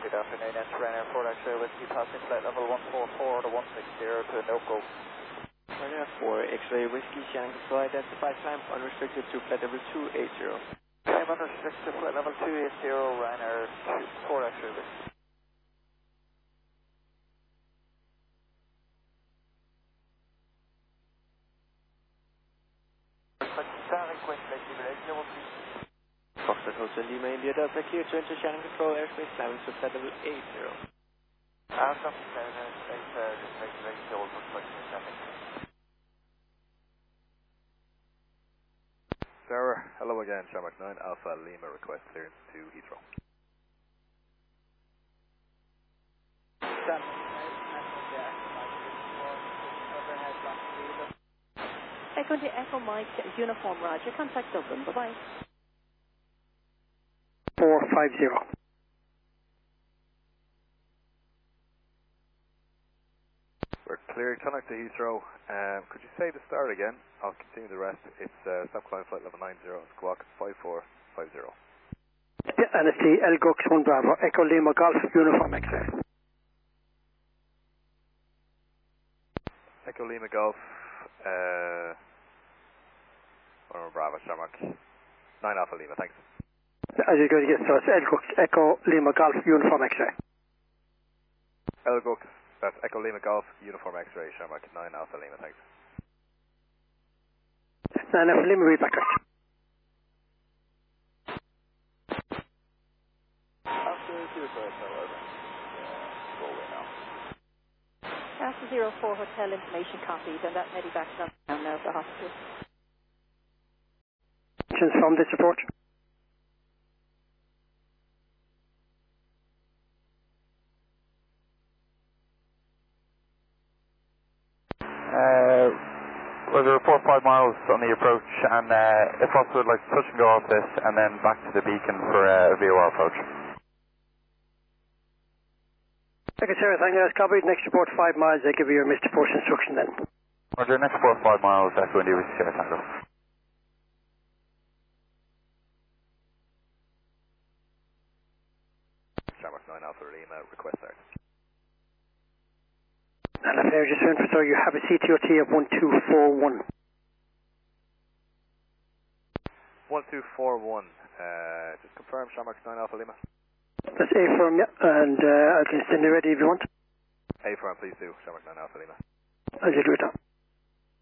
Good afternoon, it's Ryanair 4 X-ray Whiskey passing flight level 144 to 160 to no-go. Ryanair 4 X-ray Whiskey Shanghai Control identified climb unrestricted to flight level 280. Climb unrestricted to flight level 280, Ryanair 4 X-ray Whiskey. Foxtrot Hotel Lima India Delta clear to enter Shannon Control airspace climbing to flight level 80. Tower, hello again, Shamrock 9 Alpha Lima request clearance to Heathrow. Echo to Echo Mike, uniform Roger, contact Dublin, bye-bye. 450. We're clear, contact to Heathrow. Could you say the start again? I'll continue the rest. It's stop climb flight level 90, squawk 5450. NST Elgux 1 Bravo, Echo Lima Golf, uniform X-ray. Echo Lima Golf, Bravo, Shamrock 9 Alpha Lima, thanks. As you're going to get started, Elgux, Echo Lima Golf, uniform X-ray. Elgux, that's Echo Lima Golf, uniform X-ray, Shamrock 9 Alpha Lima, thanks. 9 Alpha Lima, read back. Alpha 04 Hotel information copied, and that medivac down now at the hospital. From this report. We'll report 5 miles on the approach, and if possible, I'd like to touch and go off this, and then back to the beacon for a VOR approach. Okay, sir, thank you. That's copied. Next report 5 miles. I'll give you your missed approach instruction then. Roger, next report 5 miles, Echo India with Sierra Tango. Shamrock 9 Alpha Lima, request start. And if there, just sir, you have a CTOT of 1241. 1241, just confirm Shamrock 9 Alpha Lima. That's A firm, yeah, and I can send you ready if you want. A firm, please do, Shamrock 9 Alpha Lima. I'll do it now.